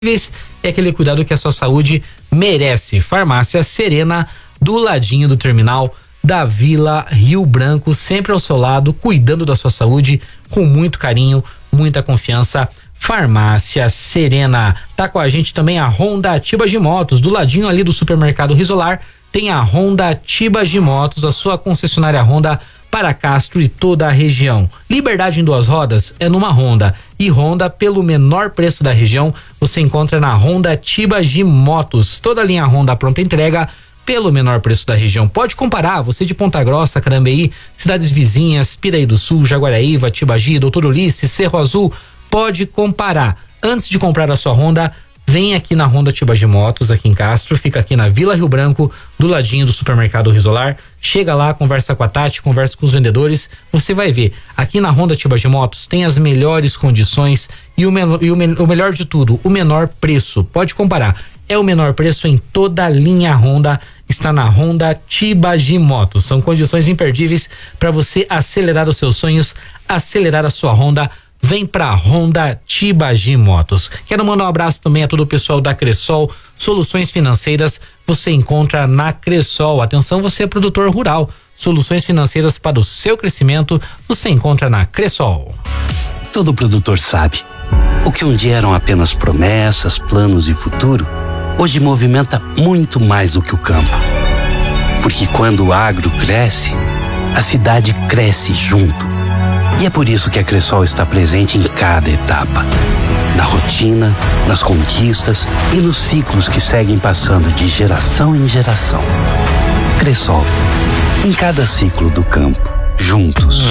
e aquele cuidado que a sua saúde merece. Farmácia Serena, do ladinho do terminal da Vila Rio Branco, sempre ao seu lado, cuidando da sua saúde com muito carinho, muita confiança. Farmácia Serena. Tá com a gente também a Honda Tibas de Motos, do ladinho ali do supermercado Risolar, tem a Honda Tibas de Motos, a sua concessionária Honda para Castro e toda a região. Liberdade em 2 rodas é numa Honda. E Honda, pelo menor preço da região, você encontra na Honda Tibas de Motos. Toda a linha Honda pronta entrega pelo menor preço da região. Pode comparar, você de Ponta Grossa, Carambeí, cidades vizinhas, Piraí do Sul, Jaguaraíva, Tibagi, Doutor Ulisses, Cerro Azul, pode comparar. Antes de comprar a sua Honda, vem aqui na Honda Tibas de Motos, aqui em Castro, fica aqui na Vila Rio Branco, do ladinho do supermercado Risolar. Chega lá, conversa com a Tati, conversa com os vendedores, você vai ver. Aqui na Honda Tibas de Motos tem as melhores condições e o melhor de tudo, o menor preço. Pode comparar, é o menor preço em toda a linha Honda, está na Honda Tibas de Motos. São condições imperdíveis para você acelerar os seus sonhos, acelerar a sua Honda. Vem pra Honda Tibas de Motos. Quero mandar um abraço também a todo o pessoal da Cressol. Soluções financeiras você encontra na Cressol. Atenção, você é produtor rural. Soluções financeiras para o seu crescimento você encontra na Cressol. Todo produtor sabe. O que um dia eram apenas promessas, planos e futuro, hoje movimenta muito mais do que o campo. Porque quando o agro cresce, a cidade cresce junto. E é por isso que a Cressol está presente em cada etapa. Na rotina, nas conquistas e nos ciclos que seguem passando de geração em geração. Cressol, em cada ciclo do campo, juntos.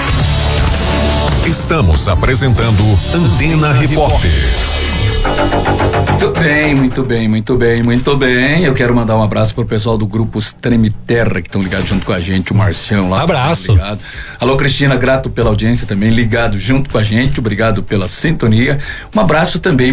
Estamos apresentando Antena Repórter. Muito bem. Eu quero mandar um abraço pro pessoal do grupo Treme Terra, que estão ligados junto com a gente, o Marcião lá. Abraço. Obrigado. Alô, Cristina, grato pela audiência também, ligado junto com a gente, obrigado pela sintonia. Um abraço também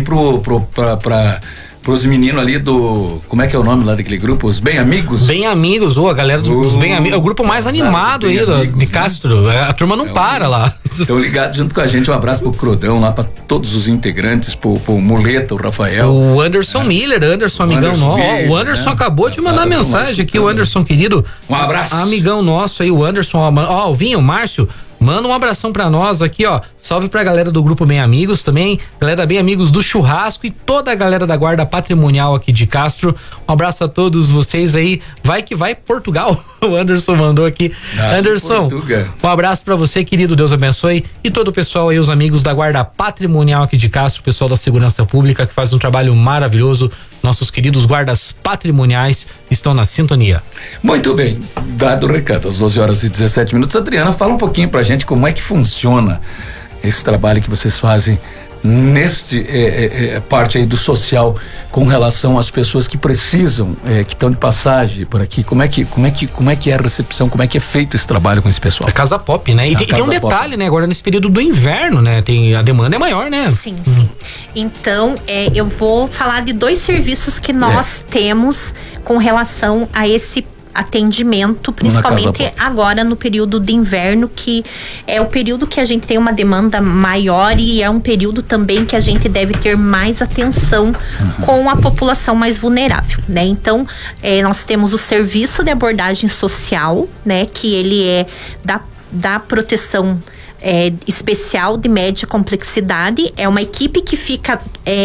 pros meninos ali do, como é que é o nome lá daquele grupo? Os Bem Amigos? Bem Amigos, a galera dos Bem Amigos, é o grupo mais animado aí de Castro, né? A turma não para lá. Estão ligados junto com a gente, um abraço pro Crodão lá, pra todos os integrantes, pro Muleta, o Rafael. O Anderson Miller, amigão nosso. O Anderson acabou de mandar mensagem aqui, o Anderson querido. Um abraço. Amigão nosso aí, o Anderson, o Vinho, o Márcio. Manda um abração pra nós aqui, ó. Salve pra galera do grupo Bem Amigos também, galera Bem Amigos do Churrasco e toda a galera da Guarda Patrimonial aqui de Castro. Um abraço a todos vocês aí. Vai que vai Portugal. O Anderson mandou aqui. Anderson, um abraço pra você, querido. Deus abençoe. E todo o pessoal aí, os amigos da Guarda Patrimonial aqui de Castro, o pessoal da Segurança Pública que faz um trabalho maravilhoso. Nossos queridos guardas patrimoniais estão na sintonia. Muito bem, dado o recado, às 12h17, Adriana, fala um pouquinho pra gente como é que funciona esse trabalho que vocês fazem neste parte aí do social com relação às pessoas que precisam, que estão de passagem por aqui. Como é que é a recepção, como é que é feito esse trabalho com esse pessoal? A Casa Pop, né? E tem um detalhe, Pop, né? Agora nesse período do inverno, né? A demanda é maior, né? Sim. Então, eu vou falar de 2 serviços que nós temos com relação a esse atendimento, principalmente agora no período de inverno, que é o período que a gente tem uma demanda maior e é um período também que a gente deve ter mais atenção com a população mais vulnerável, né? Então, nós temos o serviço de abordagem social, né? Que ele é da proteção especial de média complexidade, é uma equipe que fica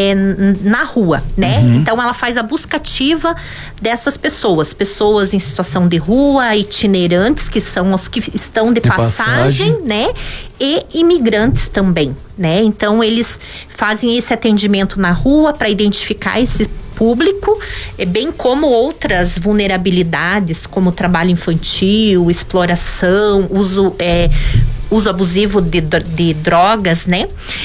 na rua, né? Então ela faz a busca ativa dessas pessoas em situação de rua, itinerantes, que são os que estão de passagem, né? E imigrantes também, né? Então eles fazem esse atendimento na rua para identificar esse público, bem como outras vulnerabilidades, como trabalho infantil, exploração, uso abusivo de drogas, né?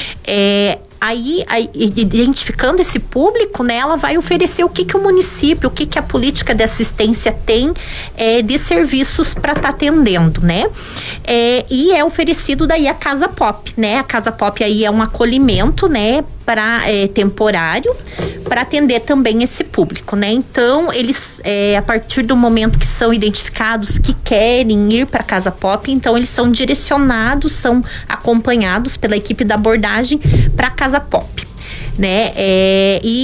Aí, identificando esse público, né, ela vai oferecer o que o município, o que a política de assistência tem de serviços para estar atendendo, né? E é oferecido daí a Casa Pop, né? A Casa Pop aí é um acolhimento, né, temporário, para atender também esse público, né? Então, eles, a partir do momento que são identificados que querem ir para a Casa Pop, então eles são direcionados, são acompanhados pela equipe da abordagem para a Casa Pop. né? E